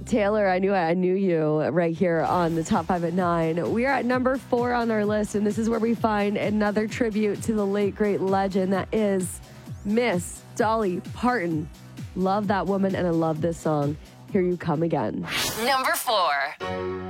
Taylor, I knew you right here on the Top 5 at 9. We are at number 4 on our list, and this is where we find another tribute to the late, great legend that is Miss Dolly Parton. Love that woman, and I love this song. Here You Come Again. Number 4.